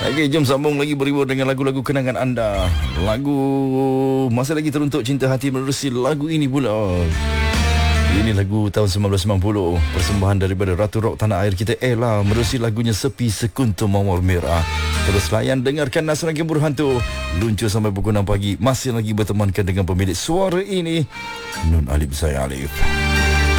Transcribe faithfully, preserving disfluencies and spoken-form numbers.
Okey, jom sambung lagi berhibur dengan lagu-lagu kenangan anda. Lagu masih lagi teruntuk cinta hati menerusi lagu ini pula. Ini lagu tahun sembilan belas sembilan puluh, persembahan daripada Ratu Rock tanah air kita Ella, menerusi lagunya Sepi Sekuntum Mawar Merah. Terus layan dengarkan Nas Lagi Berhantu, luncur sampai pukul enam pagi, masih lagi bertemankan dengan pemilik suara ini, Nun Alif saya Alif.